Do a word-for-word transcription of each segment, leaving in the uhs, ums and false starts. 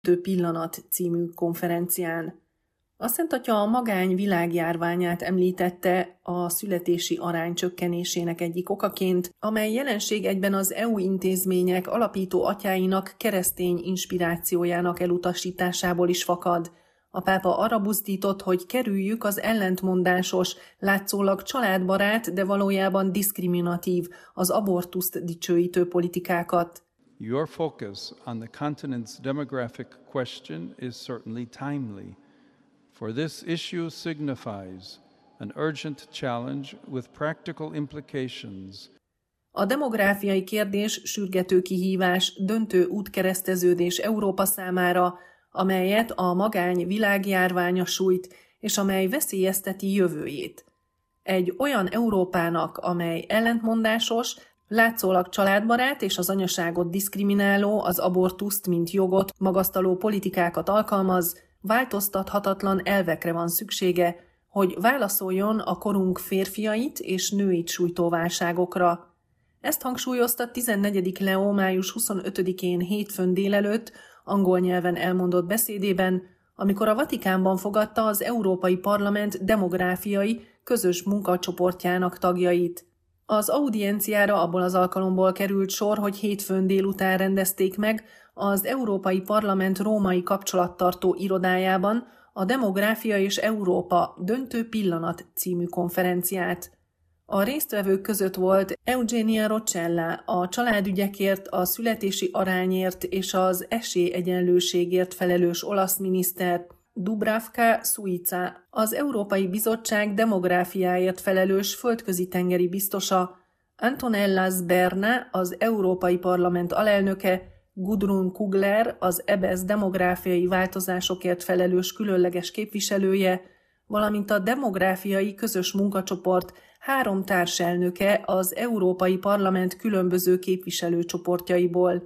Döntő pillanat című konferencián. A Szent Atya a magány világjárványát említette a születési arány csökkenésének egyik okaként, amely jelenség egyben az é u intézmények alapító atyáinak keresztény inspirációjának elutasításából is fakad. A pápa arra buzdított, hogy kerüljük az ellentmondásos, látszólag családbarát, de valójában diszkriminatív, az abortuszt dicsőítő politikákat. Your focus on the continent's demographic question is certainly timely, for this issue signifies an urgent challenge with practical implications. A demográfiai kérdés sürgető kihívás, döntő útkereszteződés Európa számára, amelyet a magány világjárványa sújt, és amely veszélyezteti jövőjét. Egy olyan Európának, amely ellentmondásos, látszólag családbarát és az anyaságot diszkrimináló, az abortuszt, mint jogot magasztaló politikákat alkalmaz, változtathatatlan elvekre van szüksége, hogy válaszoljon a korunk férfiait és nőit sújtó válságokra. Ezt hangsúlyozta tizennegyedik Leó május huszonötödikén hétfőn délelőtt angol nyelven elmondott beszédében, amikor a Vatikánban fogadta az Európai Parlament demográfiai közös munkacsoportjának tagjait. Az audienciára abból az alkalomból került sor, hogy hétfőn délután rendezték meg az Európai Parlament római kapcsolattartó irodájában a Demográfia és Európa döntő pillanat című konferenciát. A résztvevők között volt Eugenia Roccella, a családügyekért, a születési arányért és az esélyegyenlőségért felelős olasz miniszter, Dubravka Suica, az Európai Bizottság demográfiáért felelős földközi-tengeri biztosa, Antonella Sberna, az Európai Parlament alelnöke, Gudrun Kugler, az é bé e es demográfiai változásokért felelős különleges képviselője, valamint a demográfiai közös munkacsoport három társelnöke az Európai Parlament különböző képviselőcsoportjaiból.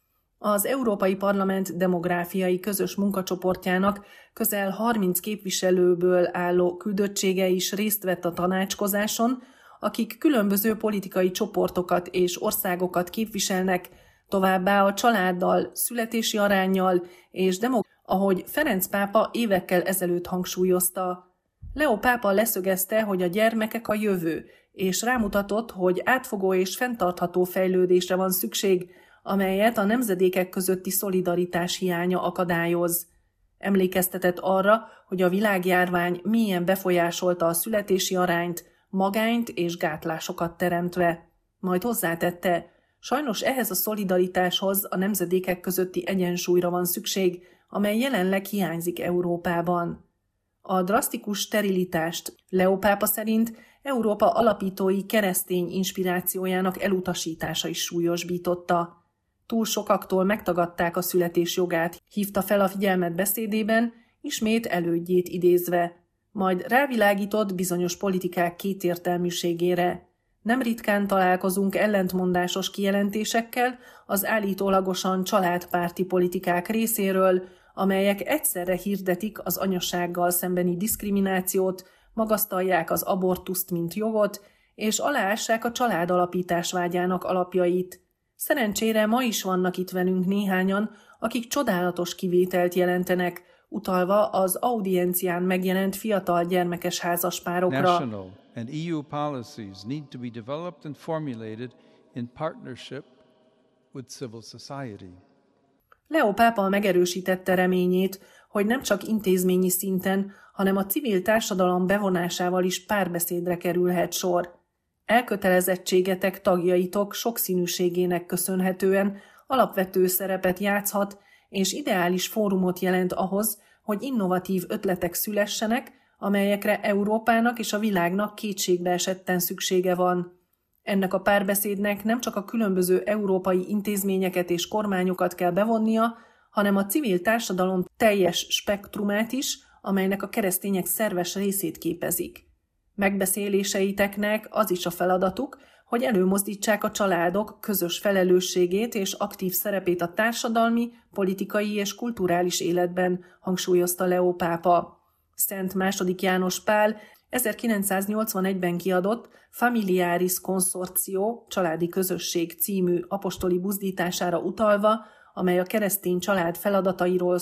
Az Európai Parlament demográfiai közös munkacsoportjának közel harminc képviselőből álló küldöttsége is részt vett a tanácskozáson, akik különböző politikai csoportokat és országokat képviselnek, továbbá a családdal, születési aránnyal és demográfiával, ahogy Ferenc pápa évekkel ezelőtt hangsúlyozta. Leó pápa leszögezte, hogy a gyermekek a jövő, és rámutatott, hogy átfogó és fenntartható fejlődésre van szükség, amelyet a nemzedékek közötti szolidaritás hiánya akadályoz. Emlékeztetett arra, hogy a világjárvány mélyen befolyásolta a születési arányt, magányt és gátlásokat teremtve. Majd hozzátette, sajnos ehhez a szolidaritáshoz a nemzedékek közötti egyensúlyra van szükség, amely jelenleg hiányzik Európában. A drasztikus sterilitást Leó pápa szerint Európa alapítói keresztény inspirációjának elutasítása is súlyosbította. Túl sokaktól megtagadták a születés jogát, hívta fel a figyelmet beszédében, ismét elődjét idézve. Majd rávilágított bizonyos politikák kétértelműségére. Nem ritkán találkozunk ellentmondásos kijelentésekkel az állítólagosan családpárti politikák részéről, amelyek egyszerre hirdetik az anyasággal szembeni diszkriminációt, magasztalják az abortuszt, mint jogot, és aláássák a családalapítás vágyának alapjait. Szerencsére ma is vannak itt velünk néhányan, akik csodálatos kivételt jelentenek, utalva az audiencián megjelent fiatal gyermekes házaspárokra. National and é u policies need to be developed and formulated in partnership with civil society. Leó pápa megerősítette reményét, hogy nem csak intézményi szinten, hanem a civil társadalom bevonásával is párbeszédre kerülhet sor. Elkötelezettségetek tagjaitok sokszínűségének köszönhetően alapvető szerepet játszhat, és ideális fórumot jelent ahhoz, hogy innovatív ötletek szülessenek, amelyekre Európának és a világnak kétségbe esetten szüksége van. Ennek a párbeszédnek nem csak a különböző európai intézményeket és kormányokat kell bevonnia, hanem a civil társadalom teljes spektrumát is, amelynek a keresztények szerves részét képezik. Megbeszéléseiteknek az is a feladatuk, hogy előmozdítsák a családok közös felelősségét és aktív szerepét a társadalmi, politikai és kulturális életben, hangsúlyozta Leó pápa. Szent második János Pál ezerkilencszáznyolcvanegyben kiadott Familiaris Consortio, családi közösség című apostoli buzdítására utalva, amely a keresztény család feladatairól